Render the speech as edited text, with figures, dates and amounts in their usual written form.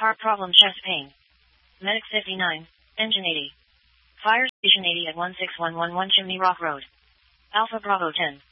Heart problem, chest pain. Medic 59, engine 80. Fire station 80 at 16111 Chimney Rock Road. Alpha Bravo 10.